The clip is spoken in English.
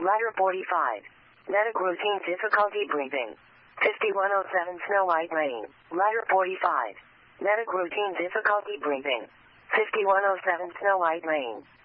Letter 45. Medic routine difficulty breathing. 5107 Snow White Lane. Letter 45. Medic routine difficulty breathing. 5107 Snow White Lane.